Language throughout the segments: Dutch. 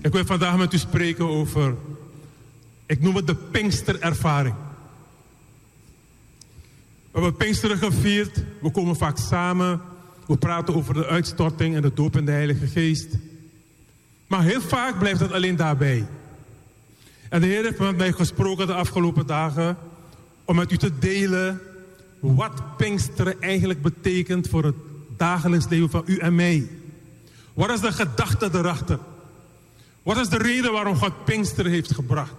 Ik wil vandaag met u spreken over, ik noem het de Pinksterervaring. We hebben Pinksteren gevierd, we komen vaak samen, we praten over de uitstorting en de doop in de Heilige Geest. Maar heel vaak blijft het alleen daarbij. En de Heer heeft met mij gesproken de afgelopen dagen om met u te delen wat Pinksteren eigenlijk betekent voor het dagelijks leven van u en mij. Wat is de gedachte erachter? Wat is de reden waarom God Pinksteren heeft gebracht?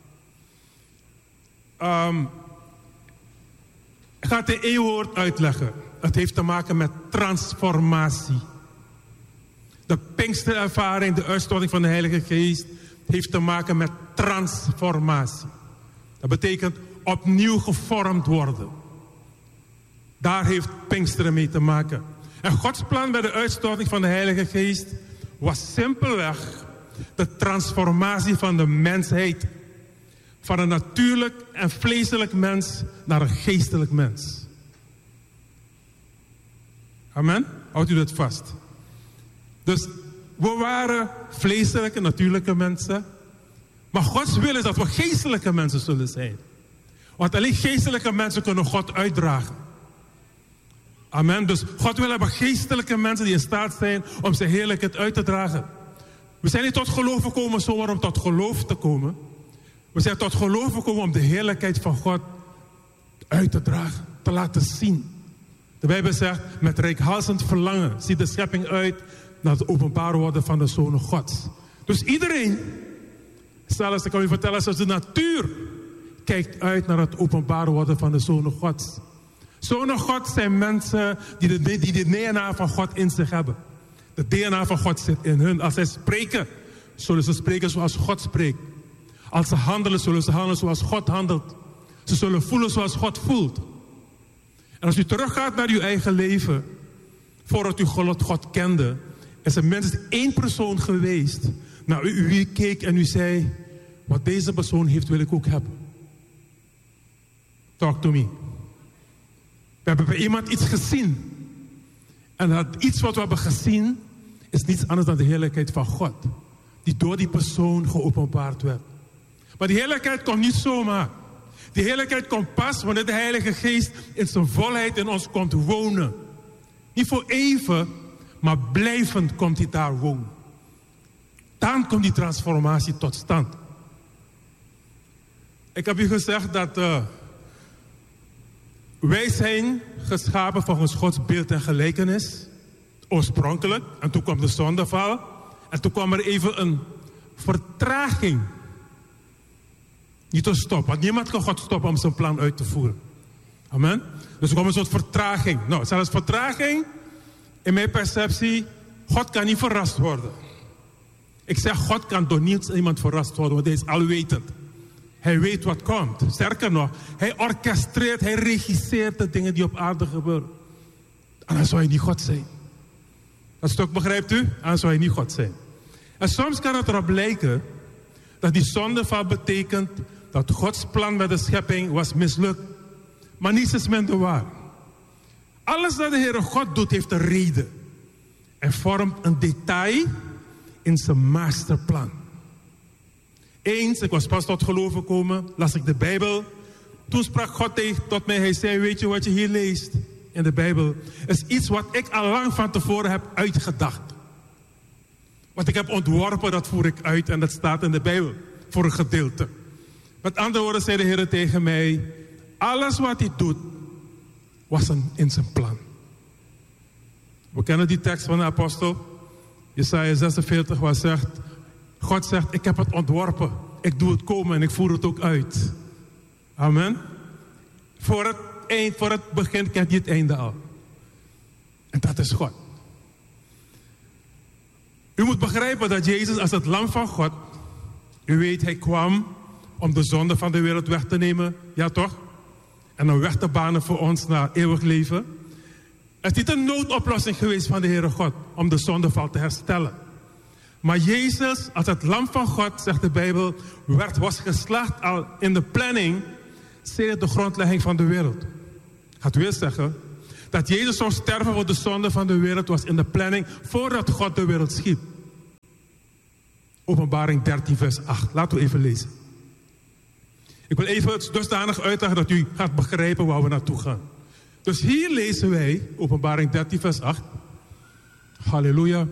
Ik ga het in één woord uitleggen. Het heeft te maken met transformatie. De Pinksterervaring, de uitstorting van de Heilige Geest, heeft te maken met transformatie. Dat betekent opnieuw gevormd worden. Daar heeft Pinksteren mee te maken. En Gods plan bij de uitstorting van de Heilige Geest was simpelweg de transformatie van de mensheid. Van een natuurlijk en vleeselijk mens naar een geestelijk mens. Amen? Houdt u dat vast? Dus we waren vleeselijke, natuurlijke mensen. Maar Gods wil is dat we geestelijke mensen zullen zijn. Want alleen geestelijke mensen kunnen God uitdragen. Amen. Dus God wil hebben geestelijke mensen die in staat zijn om zijn heerlijkheid uit te dragen. We zijn niet tot geloof gekomen zomaar om tot geloof te komen. We zijn tot geloof gekomen om de heerlijkheid van God uit te dragen, te laten zien. De Bijbel zegt, met reikhalzend verlangen ziet de schepping uit naar het openbaar worden van de Zonen Gods. Dus iedereen, zelfs, ik kan u vertellen, zelfs de natuur kijkt uit naar het openbaar worden van de Zonen Gods. Zonen Gods zijn mensen die de DNA van God in zich hebben. De DNA van God zit in hun. Als zij spreken, zullen ze spreken zoals God spreekt. Als ze handelen, zullen ze handelen zoals God handelt. Ze zullen voelen zoals God voelt. En als u teruggaat naar uw eigen leven, voordat u God kende, is er minstens één persoon geweest naar u keek en u zei, wat deze persoon heeft wil ik ook hebben. Talk to me. We hebben bij iemand iets gezien. En dat iets wat we hebben gezien is niets anders dan de heerlijkheid van God. Die door die persoon geopenbaard werd. Maar die heerlijkheid komt niet zomaar. Die heerlijkheid komt pas wanneer de Heilige Geest in zijn volheid in ons komt wonen. Niet voor even, maar blijvend komt hij daar wonen. Dan komt die transformatie tot stand. Ik heb u gezegd dat wij zijn geschapen volgens Gods beeld en gelijkenis. Oorspronkelijk. En toen kwam de zondeval. En toen kwam er even een vertraging. Niet te stoppen. Want niemand kan God stoppen om zijn plan uit te voeren. Amen. Dus er kwam een soort vertraging. Nou, zelfs vertraging, in mijn perceptie, God kan niet verrast worden. Ik zeg, God kan door niemand verrast worden, want hij is alwetend. Hij weet wat komt. Sterker nog, hij orchestreert, hij regisseert de dingen die op aarde gebeuren. En dan zou hij niet God zijn. Dat stuk begrijpt u? En dan zou hij niet God zijn. En soms kan het erop lijken dat die zondeval betekent dat Gods plan met de schepping was mislukt. Maar niets is minder waar. Alles dat de Heere God doet heeft een reden. En vormt een detail in zijn masterplan. Eens, ik was pas tot geloof gekomen, las ik de Bijbel. Toen sprak God tot mij, hij zei, weet je wat je hier leest in de Bijbel? Is iets wat ik al lang van tevoren heb uitgedacht. Wat ik heb ontworpen, dat voer ik uit en dat staat in de Bijbel voor een gedeelte. Met andere woorden zei de Heer tegen mij, alles wat hij doet, was in zijn plan. We kennen die tekst van de apostel, Jesaja 46, waar zegt, God zegt, ik heb het ontworpen, ik doe het komen en ik voer het ook uit. Amen. Voor het begin kent hij het einde al. En dat is God. U moet begrijpen dat Jezus als het lam van God, u weet, hij kwam om de zonde van de wereld weg te nemen, ja toch? En een weg te banen voor ons naar eeuwig leven. Het is niet een noodoplossing geweest van de Heere God om de zondeval te herstellen. Maar Jezus, als het lam van God, zegt de Bijbel, was geslacht al in de planning sedert de grondlegging van de wereld. Gaat weer zeggen dat Jezus zou sterven voor de zonde van de wereld was in de planning voordat God de wereld schiep. Openbaring 13 vers 8. Laten we even lezen. Ik wil even het dusdanig uitleggen dat u gaat begrijpen waar we naartoe gaan. Dus hier lezen wij, Openbaring 13 vers 8. Halleluja.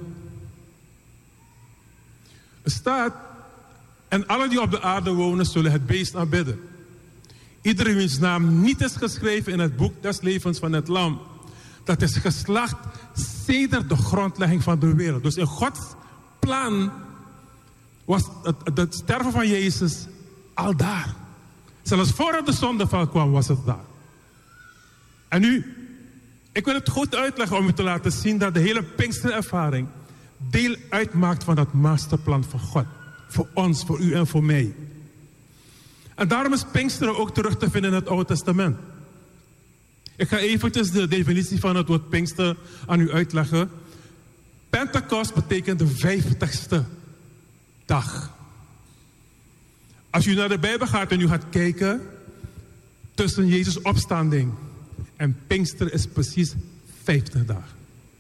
Er staat, en alle die op de aarde wonen zullen het beest aanbidden. Iedereen wiens naam niet is geschreven in het boek des levens van het lam. Dat is geslacht sedert de grondlegging van de wereld. Dus in Gods plan was het sterven van Jezus al daar. Zelfs voordat de zondeval kwam was het daar. En nu, ik wil het goed uitleggen om u te laten zien dat de hele Pinksterervaring deel uitmaakt van dat masterplan van God. Voor ons, voor u en voor mij. En daarom is Pinksteren ook terug te vinden in het Oude Testament. Ik ga eventjes de definitie van het woord Pinkster aan u uitleggen. Pentecost betekent de 50ste dag. Als u naar de Bijbel gaat en u gaat kijken tussen Jezus' opstanding en Pinkster is precies 50 dagen.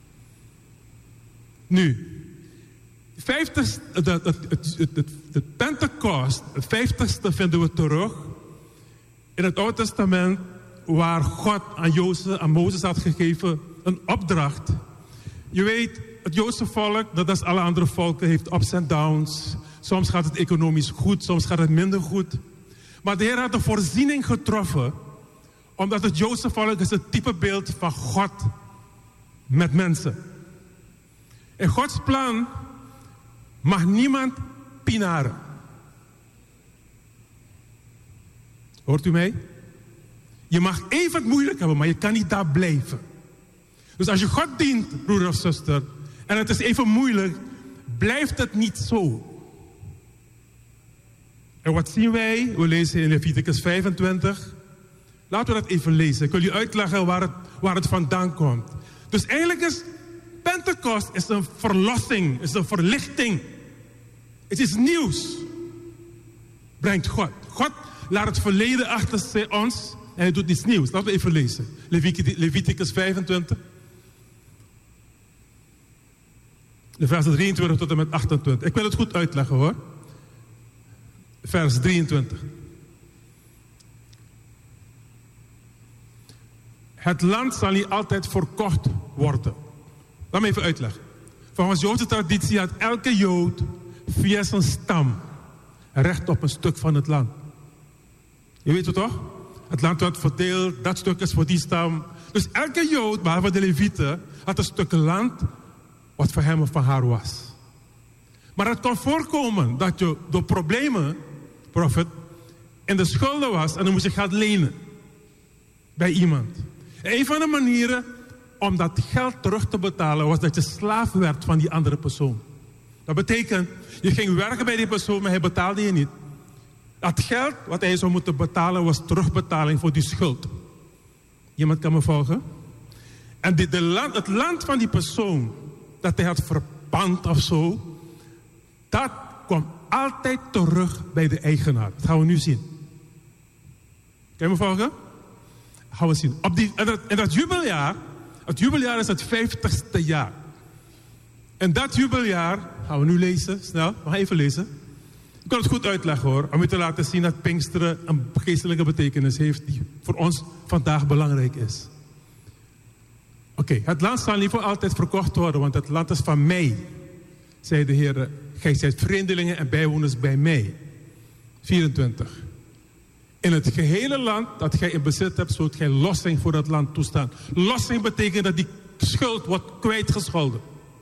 Nu, de Pentecost, het 50ste vinden we terug in het Oude Testament, waar God aan Mozes had gegeven een opdracht. Je weet, het Joodse volk, dat als alle andere volken, heeft ups en downs. Soms gaat het economisch goed, soms gaat het minder goed. Maar de Heer had een voorziening getroffen, omdat het Joodse volk is het typebeeld van God met mensen. In Gods plan mag niemand pinaren. Hoort u mij? Je mag even het moeilijk hebben, maar je kan niet daar blijven. Dus als je God dient, broeder of zuster, en het is even moeilijk, blijft het niet zo. En wat zien wij? We lezen in Leviticus 25. Laten we dat even lezen. Ik wil je uitleggen waar het vandaan komt. Dus eigenlijk is Pentecost is een verlossing, is een verlichting. Het is nieuws. Brengt God. God laat het verleden achter ons en hij doet iets nieuws. Laten we even lezen. Leviticus 25. De versen 23 tot en met 28. Ik wil het goed uitleggen hoor. Vers 23. Het land zal niet altijd verkocht worden. Laat me even uitleggen. Volgens Joodse traditie had elke Jood via zijn stam recht op een stuk van het land. Je weet het toch? Het land werd verdeeld, dat stuk is voor die stam. Dus elke Jood, behalve de Levieten, had een stuk land wat voor hem of van haar was. Maar het kon voorkomen dat je door problemen, profet, in de schulden was en dan moest je gaan lenen bij iemand. En een van de manieren om dat geld terug te betalen was dat je slaaf werd van die andere persoon. Dat betekent, je ging werken bij die persoon, maar hij betaalde je niet. Dat geld wat hij zou moeten betalen was terugbetaling voor die schuld. Iemand kan me volgen? En het land van die persoon dat hij had verpand of zo, dat kwam altijd terug bij de eigenaar. Dat gaan we nu zien. Kan je me volgen? Dat gaan we zien. En dat jubeljaar, het jubeljaar is het 50ste jaar. En dat jubeljaar, gaan we nu lezen, snel, we gaan even lezen. Ik kan het goed uitleggen hoor, om u te laten zien dat Pinksteren een geestelijke betekenis heeft die voor ons vandaag belangrijk is. Oké, het land zal niet voor altijd verkocht worden, want het land is van mij, zei de Heer. Gij zijt vreemdelingen en bijwoners bij mij. 24. In het gehele land dat gij in bezit hebt, zult gij lossing voor dat land toestaan. Lossing betekent dat die schuld wordt kwijtgescholden.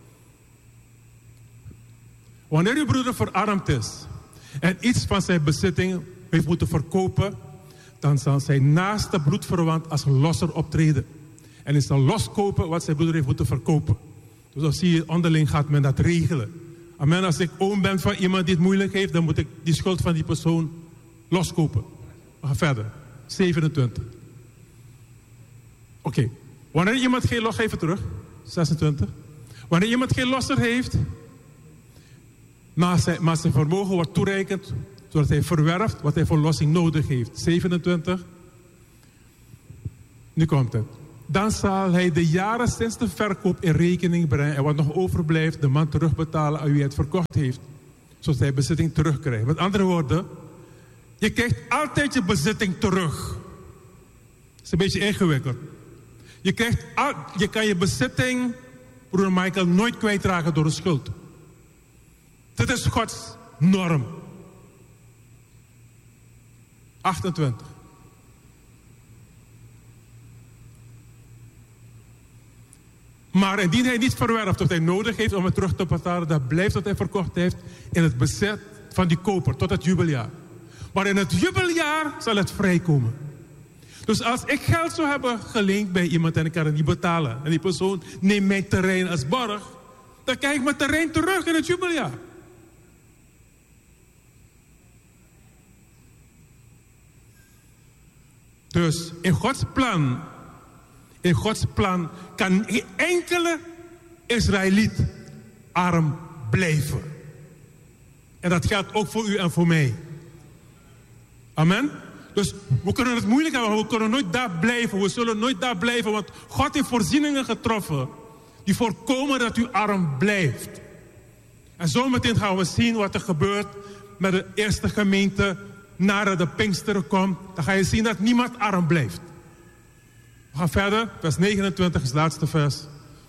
Wanneer uw broeder verarmd is en iets van zijn bezitting heeft moeten verkopen, dan zal zijn naaste bloedverwant als losser optreden. En hij zal loskopen wat zijn broeder heeft moeten verkopen. Dus dan zie je, onderling gaat men dat regelen. Amen, als ik oom ben van iemand die het moeilijk heeft, dan moet ik die schuld van die persoon loskopen. We gaan verder. 27. Oké. Wanneer iemand geen los... Even terug. 26. Wanneer iemand geen losser heeft, maar zijn vermogen wordt toereikend, zodat hij verwerft wat hij voor lossing nodig heeft. 27. Nu komt het. Dan zal hij de jaren sinds de verkoop in rekening brengen en wat nog overblijft de man terugbetalen aan wie hij het verkocht heeft. zodat hij bezitting terugkrijgt. Met andere woorden, je krijgt altijd je bezitting terug. Dat is een beetje ingewikkeld. Je kan je bezitting, broeder Michael, nooit kwijtraken door een schuld. Dit is Gods norm. 28. Maar indien hij niet verwerft wat hij nodig heeft om het terug te betalen, dan blijft wat hij verkocht heeft in het bezit van die koper tot het jubeljaar. Maar in het jubeljaar zal het vrijkomen. Dus als ik geld zou hebben geleend bij iemand en ik kan het niet betalen, en die persoon neemt mijn terrein als borg, dan krijg ik mijn terrein terug in het jubeljaar. Dus in Gods plan kan geen enkele Israëliet arm blijven. En dat geldt ook voor u en voor mij. Amen. Dus we kunnen het moeilijk hebben, maar we kunnen nooit daar blijven. We zullen nooit daar blijven, want God heeft voorzieningen getroffen die voorkomen dat u arm blijft. En zometeen gaan we zien wat er gebeurt met de eerste gemeente nadat de Pinksteren komt. Dan ga je zien dat niemand arm blijft. We gaan verder, vers 29 is het laatste vers.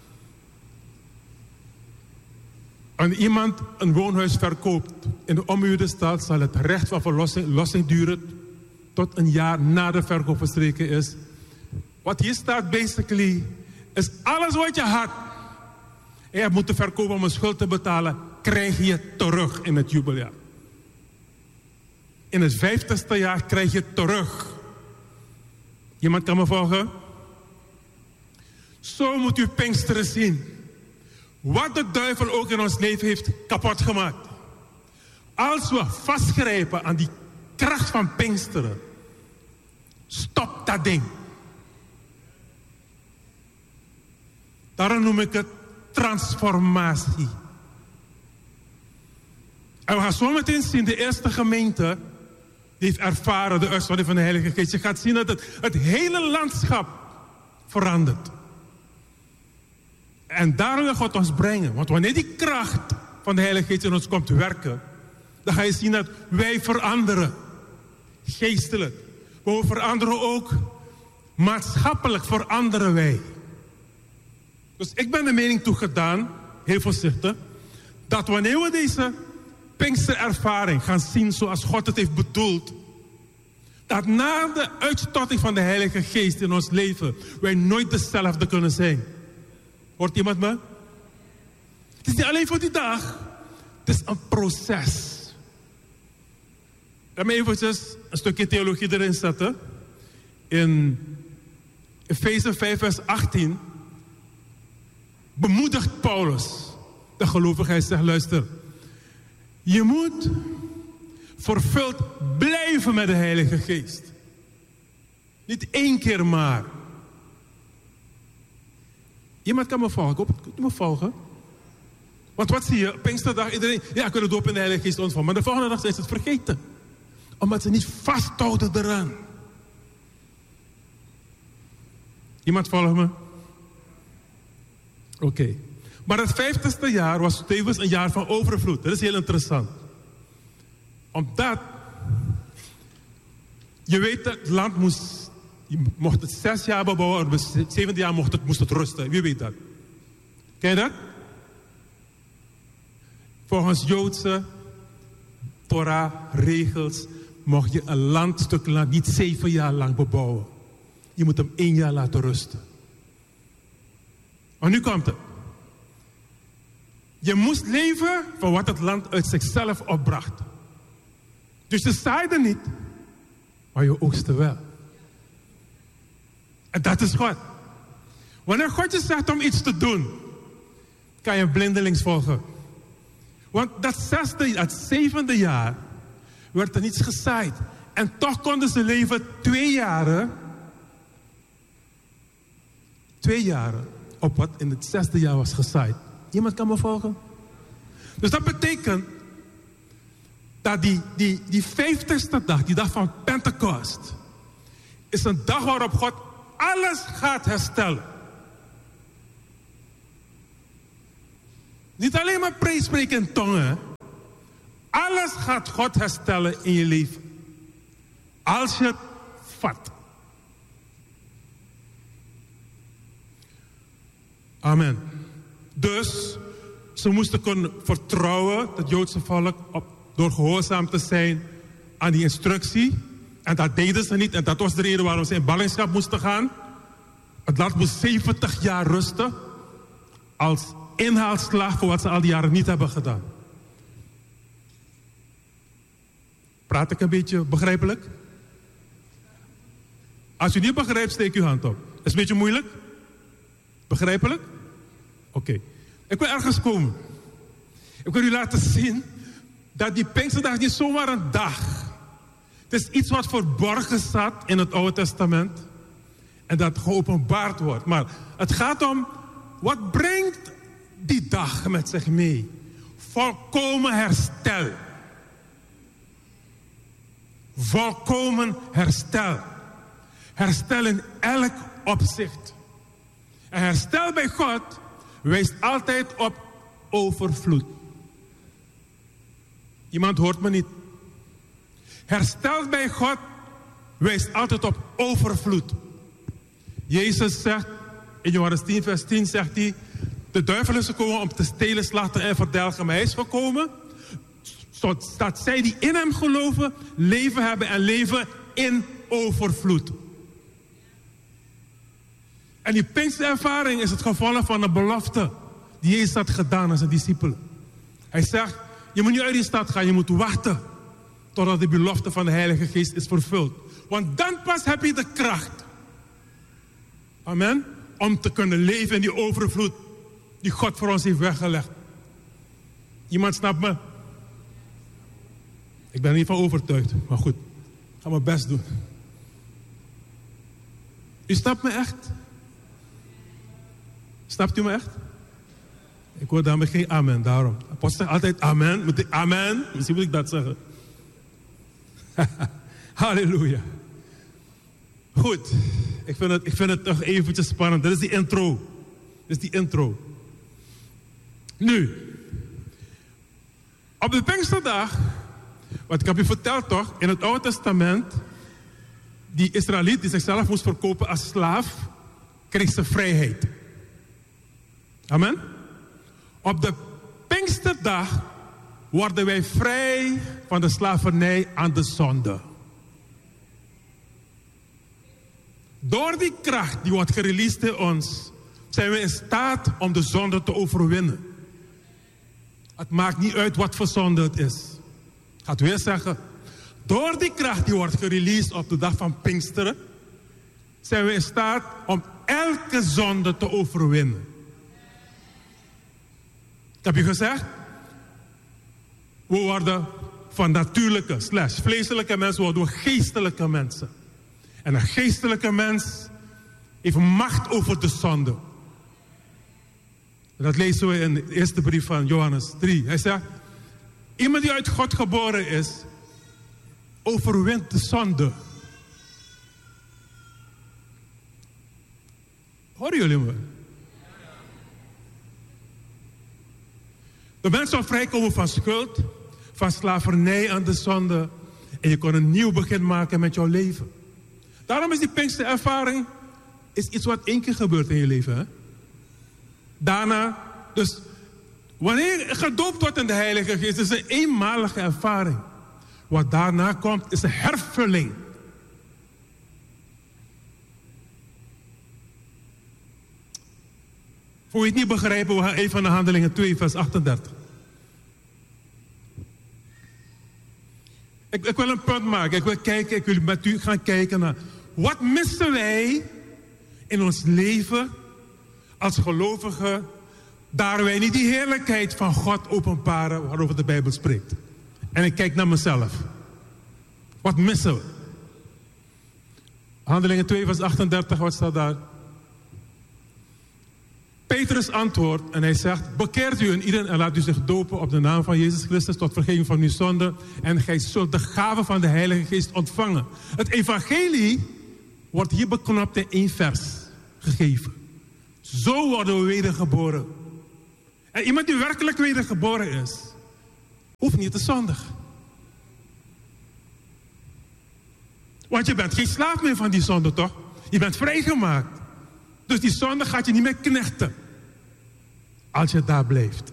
Als iemand een woonhuis verkoopt in de ommuurde stad, zal het recht van verlossing duren tot een jaar na de verkoop verstreken is. Wat hier staat basically is alles wat je had en je hebt moeten verkopen om een schuld te betalen, krijg je terug in het jubeljaar. In het 50ste jaar krijg je terug. Iemand kan me volgen? Zo moet u Pinksteren zien. Wat de duivel ook in ons leven heeft kapot gemaakt. Als we vastgrijpen aan die kracht van Pinksteren, stop dat ding. Daarom noem ik het transformatie. En we gaan zo meteen zien, de eerste gemeente die heeft ervaren de uitstorting van de Heilige Geest. Je gaat zien dat het hele landschap verandert. En daar wil God ons brengen. Want wanneer die kracht van de Heilige Geest in ons komt te werken, dan ga je zien dat wij veranderen. Geestelijk. Maar we veranderen ook maatschappelijk, veranderen wij. Dus ik ben de mening toegedaan, heel voorzichtig, dat wanneer we deze Pinksterervaring gaan zien zoals God het heeft bedoeld, dat na de uitstorting van de Heilige Geest in ons leven wij nooit dezelfde kunnen zijn. Hoort iemand me? Het is niet alleen voor die dag. Het is een proces. Laat me eventjes een stukje theologie erin zetten. In Efeze 5 vers 18 bemoedigt Paulus de gelovigen. Hij zegt, luister, je moet vervuld blijven met de Heilige Geest. Niet één keer maar. Iemand kan me volgen. Kunt u me volgen? Want wat zie je? Pinksterdag, iedereen, ja, kunnen doop in de Heilige Geest ontvangen. Maar de volgende dag zijn ze het vergeten. Omdat ze niet vasthouden eraan. Iemand volgt me? Oké. Maar het 50ste jaar was tevens een jaar van overvloed. Dat is heel interessant. Omdat, je weet, het land mocht het 6 jaar bebouwen, en het 7e jaar moest het rusten. Wie weet dat? Ken je dat? Volgens Joodse Torah-regels mocht je een landstuk land niet 7 jaar lang bebouwen. Je moet hem 1 jaar laten rusten. Maar nu komt het. Je moest leven van wat het land uit zichzelf opbracht. Dus je zaaide niet, maar je oogste wel. En dat is God. Wanneer God je zegt om iets te doen, kan je blindelings volgen. Want dat 7e jaar werd er niets gezaaid. En toch konden ze leven 2 jaren. 2 jaren op wat in het 6e jaar was gezaaid. Iemand kan me volgen? Dus dat betekent dat die 50ste dag, die dag van Pentecost, is een dag waarop God alles gaat herstellen. Niet alleen maar spreken in tongen. Alles gaat God herstellen in je leven. Als je het vat. Amen. Dus ze moesten kunnen vertrouwen, het Joodse volk, door gehoorzaam te zijn aan die instructie. En dat deden ze niet. En dat was de reden waarom ze in ballingschap moesten gaan. Het land moest 70 jaar rusten. Als inhaalslag voor wat ze al die jaren niet hebben gedaan. Praat ik een beetje begrijpelijk? Als u niet begrijpt, steek uw hand op. Is het een beetje moeilijk? Begrijpelijk? Oké. Ik wil ergens komen. Ik wil u laten zien dat die Pinksterdag niet zomaar een dag. Het is iets wat verborgen staat in het Oude Testament. En dat geopenbaard wordt. Maar het gaat om, wat brengt die dag met zich mee? Volkomen herstel. Volkomen herstel. Herstel in elk opzicht. En herstel bij God wijst altijd op overvloed. Iemand hoort me niet. Herstel bij God wijst altijd op overvloed. Jezus zegt, in Johannes 10 vers 10 zegt hij, de duivel is gekomen om te stelen, slachten en verdelgen. Maar hij is gekomen zodat zij die in hem geloven, leven hebben en leven in overvloed. En die Pinksterervaring is het gevolg van een belofte die Jezus had gedaan aan zijn discipelen. Hij zegt, je moet niet uit die stad gaan, je moet wachten totdat de belofte van de Heilige Geest is vervuld. Want dan pas heb je de kracht. Amen. Om te kunnen leven in die overvloed die God voor ons heeft weggelegd. Iemand snapt me? Ik ben er niet van overtuigd, maar goed. Ik ga mijn best doen. U snapt me echt? Snapt u me echt? Ik hoor daarmee geen amen, daarom. Apostel zegt altijd amen. Amen. Misschien moet ik dat zeggen. Halleluja. Goed. Ik vind het toch eventjes spannend. Dit is die intro. Nu. Op de Pinksterdag, wat ik heb u verteld toch, in het Oude Testament, die Israëliet die zichzelf moest verkopen als slaaf, kreeg ze vrijheid. Amen. Op de Pinksterdag worden wij vrij van de slavernij aan de zonde. Door die kracht die wordt gereleased in ons, zijn we in staat om de zonde te overwinnen. Het maakt niet uit wat voor zonde het is. Ik ga het weer zeggen. Door die kracht die wordt gereleased op de dag van Pinksteren, zijn we in staat om elke zonde te overwinnen. Ik heb je gezegd, we worden van natuurlijke / vleeselijke mensen worden we geestelijke mensen. En een geestelijke mens heeft macht over de zonde. Dat lezen we in de eerste brief van Johannes 3. Hij zegt, iemand die uit God geboren is, overwint de zonde. Horen jullie me? De mens zal vrijkomen van schuld, van slavernij aan de zonde. En je kan een nieuw begin maken met jouw leven. Daarom is die Pinksterervaring iets wat 1 keer gebeurt in je leven. Hè? Daarna, dus wanneer je gedoopt wordt in de Heilige Geest, is het een eenmalige ervaring. Wat daarna komt, is een hervulling. Voor je het niet begrijpen, we gaan even naar Handelingen 2, vers 38. Ik wil een punt maken. Ik wil met u gaan kijken naar wat missen wij in ons leven als gelovigen, daar wij niet die heerlijkheid van God openbaren waarover de Bijbel spreekt. En ik kijk naar mezelf. Wat missen we? Handelingen 2 vers 38, wat staat daar? Petrus antwoordt en hij zegt, bekeert u en iedereen en laat u zich dopen op de naam van Jezus Christus tot vergeving van uw zonde en gij zult de gave van de Heilige Geest ontvangen. Het evangelie wordt hier beknopt in 1 vers gegeven. Zo worden we wedergeboren. En iemand die werkelijk wedergeboren is, Hoeft niet te zondigen. Want je bent geen slaaf meer van die zonde, toch? Je bent vrijgemaakt. Dus die zonde gaat je niet meer knechten. Als je daar blijft.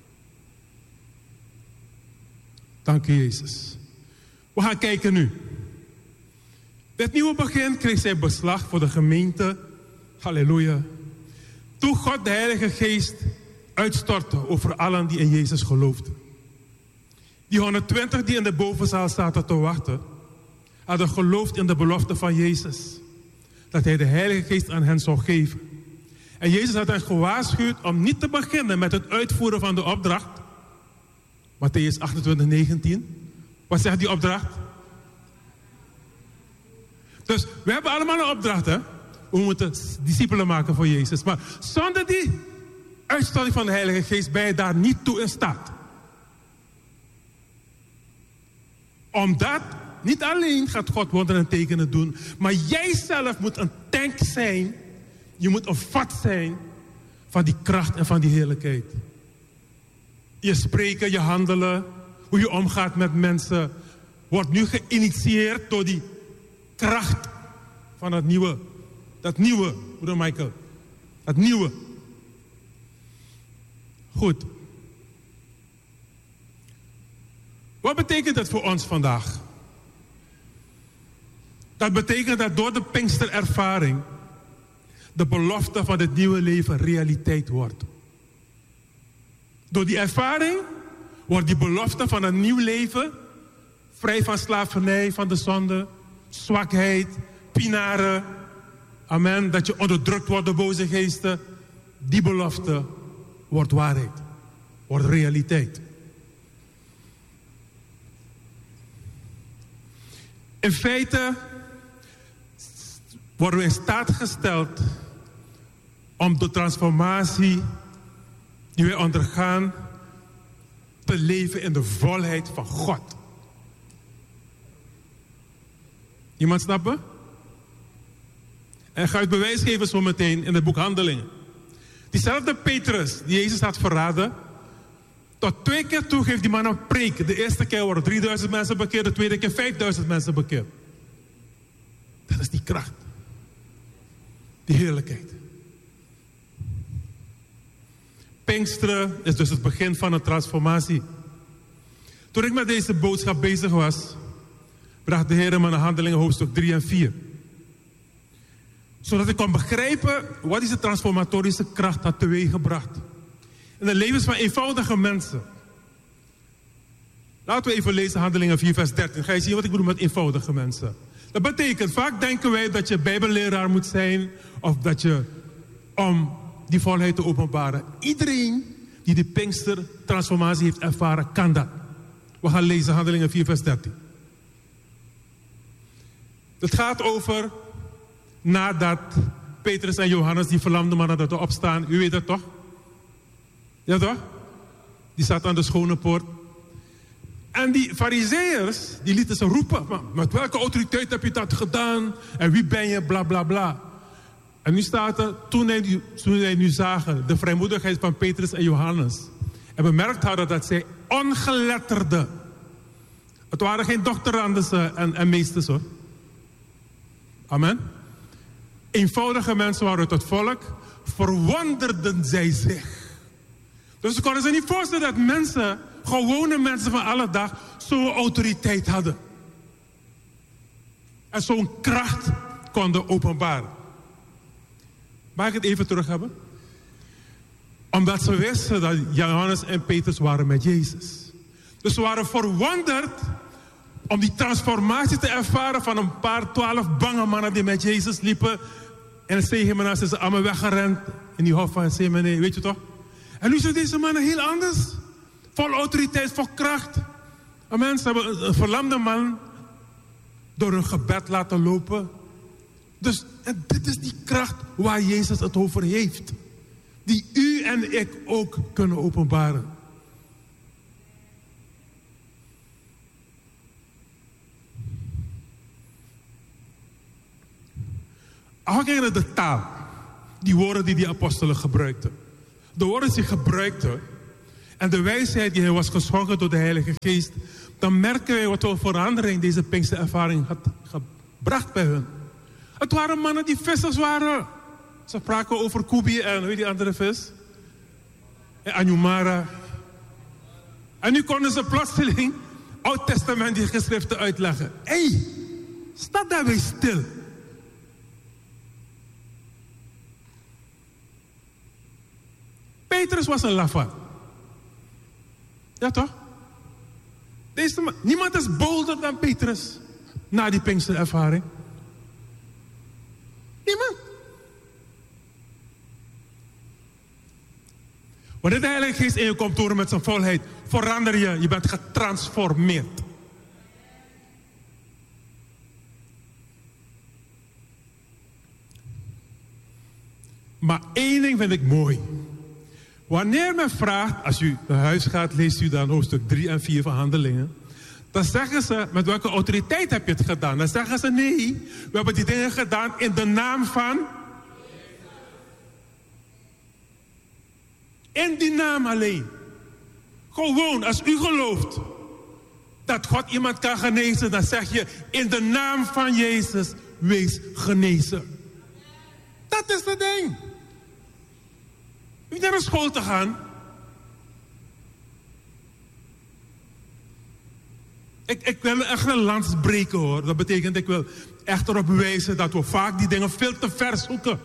Dank u, Jezus. We gaan kijken nu. Dit nieuwe begin kreeg zij beslag voor de gemeente. Halleluja. Toen God de Heilige Geest uitstortte over allen die in Jezus geloofden. Die 120 die in de bovenzaal zaten te wachten, hadden geloofd in de belofte van Jezus. Dat hij de Heilige Geest aan hen zou geven. En Jezus had hen gewaarschuwd om niet te beginnen met het uitvoeren van de opdracht. Mattheüs 28:19. Wat zegt die opdracht? Dus we hebben allemaal een opdracht, hè? We moeten discipelen maken voor Jezus. Maar zonder die uitstorting van de Heilige Geest ben je daar niet toe in staat. Omdat niet alleen gaat God wonderen en tekenen doen, maar jij zelf moet een tank zijn. Je moet een vat zijn van die kracht en van die heerlijkheid. Je spreken, je handelen, hoe je omgaat met mensen, wordt nu geïnitieerd door die kracht van het nieuwe. Dat nieuwe, broeder Michael. Dat nieuwe. Goed. Wat betekent dat voor ons vandaag? Dat betekent dat door de Pinksterervaring de belofte van het nieuwe leven realiteit wordt. Door die ervaring wordt die belofte van een nieuw leven, vrij van slavernij, van de zonde, zwakheid, pinaren, amen, dat je onderdrukt wordt door boze geesten, die belofte wordt waarheid, wordt realiteit. In feite worden we in staat gesteld om de transformatie die wij ondergaan te leven in de volheid van God. Iemand snappen? En ik ga het bewijs geven zo meteen in het boek Handelingen. Diezelfde Petrus die Jezus had verraden, tot 2 keer toe geeft die man een preek. De eerste keer worden 3000 mensen bekeerd, de tweede keer 5000 mensen bekeerd. Dat is die kracht. Die heerlijkheid. Pinksteren is dus het begin van een transformatie. Toen ik met deze boodschap bezig was, bracht de Heer me naar Handelingen hoofdstuk 3 en 4. Zodat ik kon begrijpen wat deze transformatorische kracht had teweeggebracht. In de levens van eenvoudige mensen. Laten we even lezen Handelingen 4 vers 13. Ga je zien wat ik bedoel met eenvoudige mensen. Dat betekent, vaak denken wij dat je bijbelleraar moet zijn, of dat je om die volheid te openbaren. Iedereen die de Pinkster transformatie heeft ervaren, kan dat. We gaan lezen Handelingen 4 vers 13. Het gaat over nadat Petrus en Johannes, die verlamde mannen, dat opstaan. U weet dat toch? Ja toch? Die zaten aan de schone poort. En die farizeeërs, die lieten ze roepen. Maar met welke autoriteit heb je dat gedaan? En wie ben je? Bla bla bla. En nu staat er, toen hij nu zagen de vrijmoedigheid van Petrus en Johannes. En bemerkt hadden dat zij ongeletterden. Het waren geen doctorandes en meesters hoor. Amen. Eenvoudige mensen waren het volk. Verwonderden zij zich. Dus ze konden zich niet voorstellen dat mensen, gewone mensen van alle dag, zo'n autoriteit hadden. En zo'n kracht konden openbaren. Mag ik het even terug hebben? Omdat ze wisten dat Johannes en Petrus waren met Jezus. Dus ze waren verwonderd om die transformatie te ervaren van een paar 12 bange mannen die met Jezus liepen. En het Gethsemane zijn ze allemaal weggerend in die hof van Gethsemane, weet je toch? En nu zijn deze mannen heel anders. Vol autoriteit, vol kracht. Amen. Ze hebben een verlamde man door een gebed laten lopen. Dus en dit is die kracht waar Jezus het over heeft. Die u en ik ook kunnen openbaren. Als we kijken naar de taal. Die woorden die apostelen gebruikten. De woorden die ze gebruikten en de wijsheid die hij was geschonken door de Heilige Geest, dan merken wij wat voor verandering deze Pinksterervaring had gebracht bij hun. Het waren mannen die vissers waren. Ze spraken over Kubi en hoe die andere vis? En Anjumara. En nu konden ze plotseling Oud-testamentische geschriften uitleggen. Hé, sta daarbij stil. Petrus was een lafaard. Ja toch? Niemand is bolder dan Petrus na die Pinksterervaring. Niemand. Wanneer de Heilige Geest in je komt door met zijn volheid, verander je. Je bent getransformeerd. Maar één ding vind ik mooi. Wanneer men vraagt, als u naar huis gaat, leest u dan hoofdstuk 3 en 4 van Handelingen. Dan zeggen ze, met welke autoriteit heb je het gedaan? Dan zeggen ze, nee, we hebben die dingen gedaan in de naam van... In die naam alleen. Gewoon, als u gelooft dat God iemand kan genezen, dan zeg je, in de naam van Jezus, wees genezen. Dat is het ding. U hoeft naar een school te gaan. Ik wil echt een lans breken hoor. Dat betekent, ik wil echt erop wijzen dat we vaak die dingen veel te ver zoeken.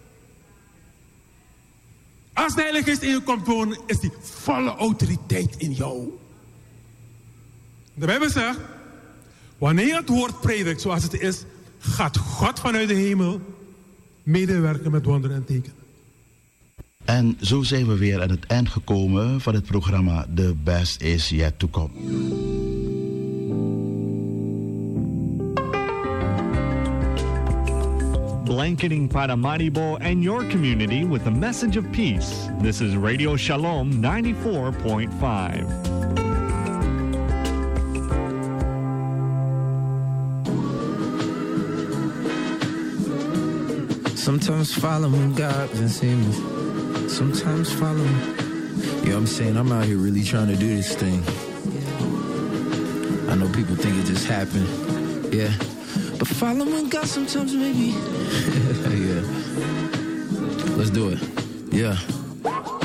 Als de Heilige Geest in je komt wonen, is die volle autoriteit in jou. De Bijbel zegt, wanneer je het woord predikt zoals het is, gaat God vanuit de hemel medewerken met wonderen en tekenen. En zo zijn we weer aan het eind gekomen van het programma The Best Is Yet To Come. Blanketing Paramaribo and your community with a message of peace. This is Radio Shalom 94.5. Sometimes following God and seeing, sometimes following. You know what I'm saying? I'm out here really trying to do this thing. I know people think it just happened. Yeah. But following God sometimes maybe. Yeah. Let's do it. Yeah.